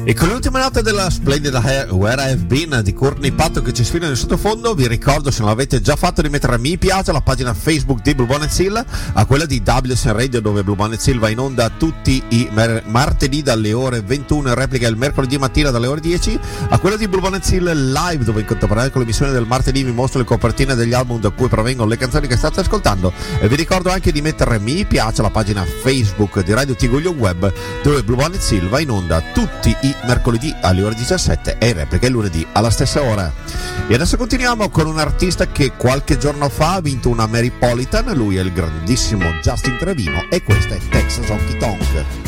E con l'ultima nota della splendida Where I've Been di Courtney Patton che ci sfida nel sottofondo, vi ricordo, se non l'avete già fatto, di mettere mi piace alla pagina Facebook di Blue Bonnet Hill, a quella di WSN Radio, dove Blue Bonnet Hill va in onda tutti i martedì dalle ore 21 e replica il mercoledì mattina dalle ore 10, a quella di Blue Bonnet Hill Live, dove in contemporanea con l'emissione del martedì vi mostro le copertine degli album da cui provengono le canzoni che state ascoltando. E vi ricordo anche di mettere mi piace alla pagina Facebook di Radio Tiguglio Web, dove Blue Bonnet Hill va in onda tutti i mercoledì alle ore 17 e replica il lunedì alla stessa ora. E adesso continuiamo con un artista che qualche giorno fa ha vinto una Marypolitan. Lui è il grandissimo Justin Trevino e questa è Texas Honky Tonk.